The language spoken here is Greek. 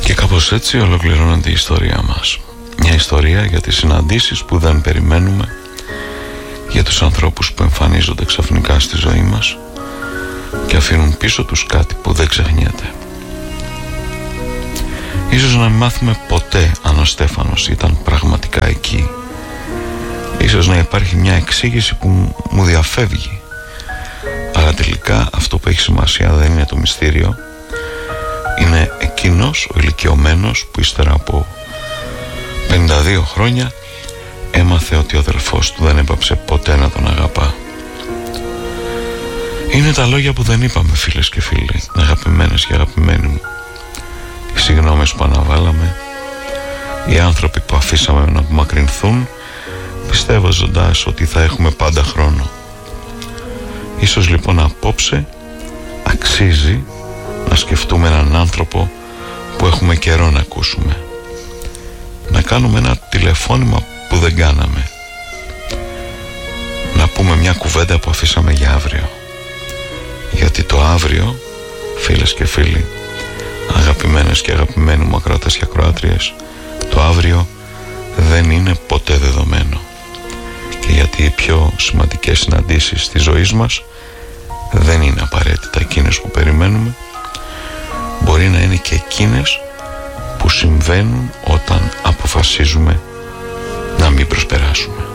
Και κάπως έτσι ολοκληρώνεται η ιστορία μας. Μια ιστορία για τις συναντήσεις που δεν περιμένουμε, για τους ανθρώπους που εμφανίζονται ξαφνικά στη ζωή μας και αφήνουν πίσω τους κάτι που δεν ξεχνιέται. Ίσως να μην μάθουμε ποτέ αν ο Στέφανος ήταν πραγματικά εκεί. Ίσως να υπάρχει μια εξήγηση που μου διαφεύγει. Αλλά τελικά αυτό που έχει σημασία δεν είναι το μυστήριο. Είναι εκείνος ο ηλικιωμένος που ύστερα από 52 χρόνια έμαθε ότι ο αδελφός του δεν έπαψε ποτέ να τον αγαπά. Είναι τα λόγια που δεν είπαμε, φίλες και φίλοι, αγαπημένες και αγαπημένοι μου. Οι συγγνώμες που αναβάλαμε, οι άνθρωποι που αφήσαμε να απομακρυνθούν, πιστεύοντας ότι θα έχουμε πάντα χρόνο. Ίσως λοιπόν απόψε αξίζει να σκεφτούμε έναν άνθρωπο που έχουμε καιρό να ακούσουμε. Να κάνουμε ένα τηλεφώνημα που δεν κάναμε. Να πούμε μια κουβέντα που αφήσαμε για αύριο. Γιατί το αύριο, φίλες και φίλοι, αγαπημένες και αγαπημένοι μου ακροατές και ακροάτριες, το αύριο δεν είναι ποτέ δεδομένο. Και γιατί οι πιο σημαντικές συναντήσεις της ζωής μας δεν είναι απαραίτητα εκείνες που περιμένουμε, μπορεί να είναι και εκείνες που συμβαίνουν όταν αποφασίζουμε να μην προσπεράσουμε.